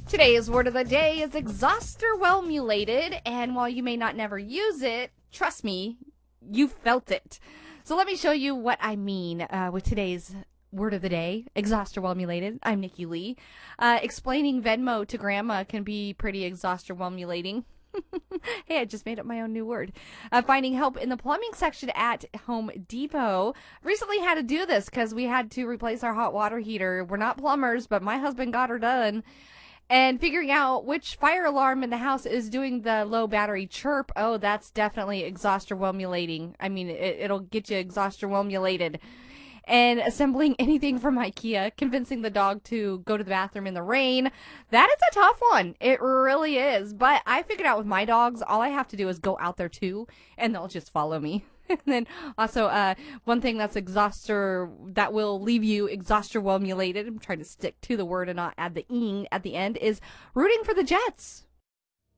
Today's word of the day is exhaustorwhelmulated, and while you may not never use it, trust me, you felt it. So let me show you what I mean with today's word of the day, exhaustorwhelmulated. I'm Nikki Lee. Explaining Venmo to grandma can be pretty exhaustorwhelmulating. Hey, I just made up my own new word. Finding help in the plumbing section at Home Depot. Recently had to do this because we had to replace our hot water heater. We're not plumbers, but my husband got her done. And figuring out which fire alarm in the house is doing the low battery chirp, oh, that's definitely exhaustorwhelmulating. I mean, it'll get you exhaustorwhelmulated. And assembling anything from IKEA, convincing the dog to go to the bathroom in the rain, that is a tough one. It really is. But I figured out with my dogs, all I have to do is go out there too, and they'll just follow me. And then also, one thing that will leave you exhaustorwhelmulated, I'm trying to stick to the word and not add the ing at the end, is rooting for the Jets.